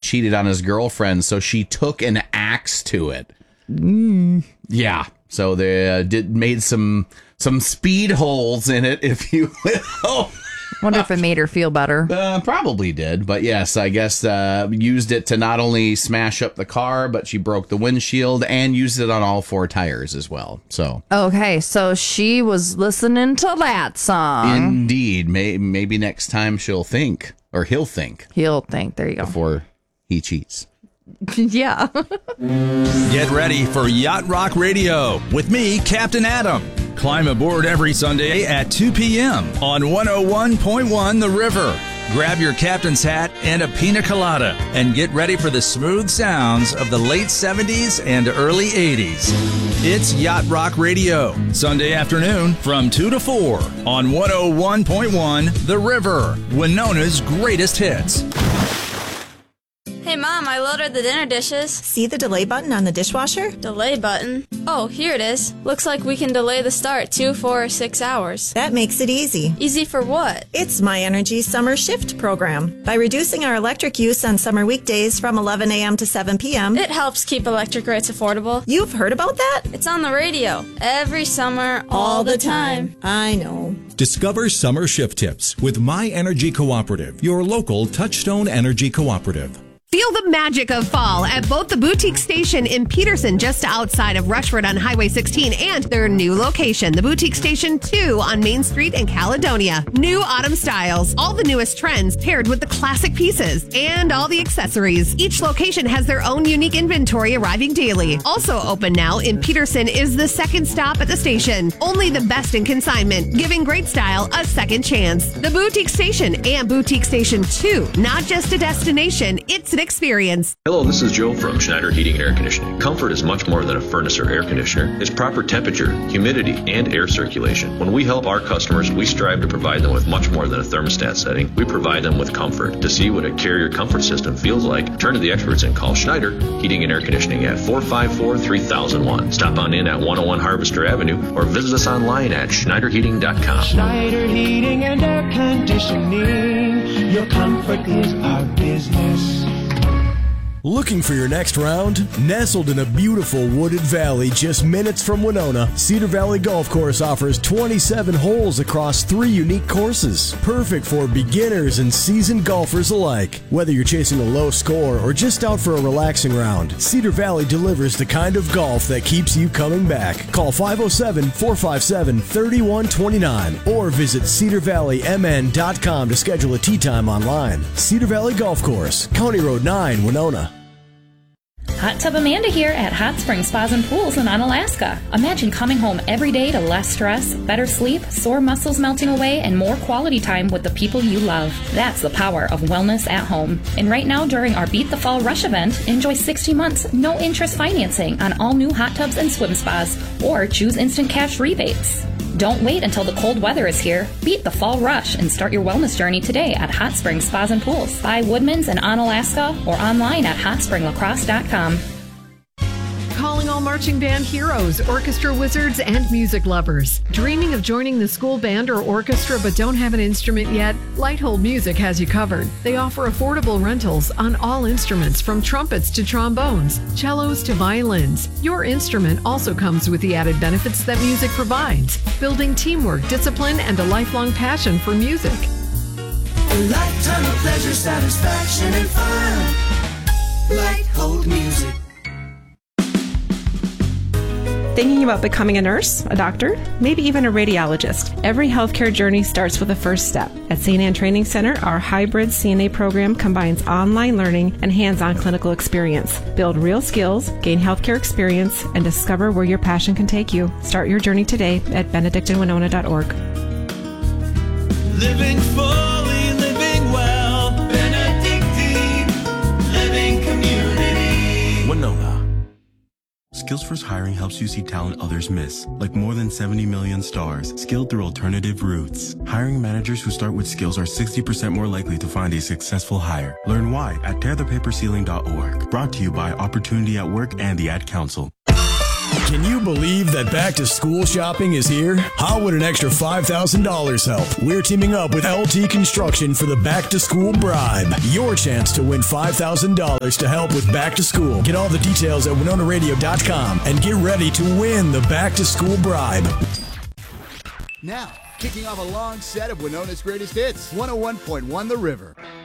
cheated on his girlfriend, so she took an axe to it. Yeah, so they made some speed holes in it, if you will. Wonder if it made her feel better. Probably did, but yes, I guess used it to not only smash up the car, but she broke the windshield and used it on all 4 tires as well. So okay, so she was listening to that song. Indeed, maybe next time she'll think, or he'll think. He'll think. There you go. Before he cheats. Yeah. Get ready for Yacht Rock Radio with me, Captain Adam. Climb aboard every Sunday at 2 p.m. on 101.1 The River. Grab your captain's hat and a pina colada and get ready for the smooth sounds of the late 70s and early 80s. It's Yacht Rock Radio, Sunday afternoon from 2 to 4 on 101.1 The River, Winona's greatest hits. Hey, Mom, I loaded the dinner dishes. See the delay button on the dishwasher? Delay button? Oh, here it is. Looks like we can delay the start 2, 4, or 6 hours. That makes it easy. Easy for what? It's My Energy Summer Shift program. By reducing our electric use on summer weekdays from 11 a.m. to 7 p.m., it helps keep electric rates affordable. You've heard about that? It's on the radio. Every summer, all the time. I know. Discover summer shift tips with My Energy Cooperative, your local Touchstone Energy Cooperative. Feel the magic of fall at both the Boutique Station in Peterson, just outside of Rushford on Highway 16, and their new location, the Boutique Station 2 on Main Street in Caledonia. New autumn styles, all the newest trends paired with the classic pieces, and all the accessories. Each location has their own unique inventory arriving daily. Also open now in Peterson is the second stop at the station. Only the best in consignment, giving great style a second chance. The Boutique Station and Boutique Station 2, not just a destination, it's an experience. Hello, this is Joe from Schneider Heating and Air Conditioning. Comfort is much more than a furnace or air conditioner. It's proper temperature, humidity, and air circulation. When we help our customers, we strive to provide them with much more than a thermostat setting. We provide them with comfort. To see what a Carrier comfort system feels like, turn to the experts and call Schneider Heating and Air Conditioning at 454-3001. Stop on in at 101 Harvester Avenue or visit us online at schneiderheating.com. Schneider Heating and Air Conditioning. Your comfort is our business. Looking for your next round? Nestled in a beautiful wooded valley just minutes from Winona, Cedar Valley Golf Course offers 27 holes across 3 unique courses. Perfect for beginners and seasoned golfers alike. Whether you're chasing a low score or just out for a relaxing round, Cedar Valley delivers the kind of golf that keeps you coming back. Call 507-457-3129 or visit cedarvalleymn.com to schedule a tee time online. Cedar Valley Golf Course, County Road 9, Winona. Hot Tub Amanda here at Hot Springs Spas and Pools in Onalaska. Imagine coming home every day to less stress, better sleep, sore muscles melting away, and more quality time with the people you love. That's the power of wellness at home. And right now, during our Beat the Fall Rush event, enjoy 60 months, no interest financing on all new hot tubs and swim spas, or choose instant cash rebates. Don't wait until the cold weather is here. Beat the fall rush and start your wellness journey today at Hot Springs Spas and Pools by Woodman's in Onalaska or online at hotspringlacrosse.com. Calling all marching band heroes, orchestra wizards, and music lovers. Dreaming of joining the school band or orchestra but don't have an instrument yet? Lighthold Music has you covered. They offer affordable rentals on all instruments from trumpets to trombones, cellos to violins. Your instrument also comes with the added benefits that music provides, building teamwork, discipline, and a lifelong passion for music. A lifetime of pleasure, satisfaction, and fun. Lighthold Music. Thinking about becoming a nurse, a doctor, maybe even a radiologist? Every healthcare journey starts with a first step. At St. Anne Training Center, our hybrid CNA program combines online learning and hands-on clinical experience. Build real skills, gain healthcare experience, and discover where your passion can take you. Start your journey today at benedictinwinona.org. Living fully, living well. Benedictine Living Community. Winona. Skillsforce Hiring helps you see talent others miss, like more than 70 million stars, skilled through alternative routes. Hiring managers who start with skills are 60% more likely to find a successful hire. Learn why at tearthepaperceiling.org. Brought to you by Opportunity at Work and the Ad Council. Can you believe that back to school shopping is here? How would an extra $5,000 help? We're teaming up with LT Construction for the back to school bribe. Your chance to win $5,000 to help with back to school. Get all the details at WinonaRadio.com and get ready to win the back to school bribe. Now, kicking off a long set of Winona's greatest hits, 101.1 The River.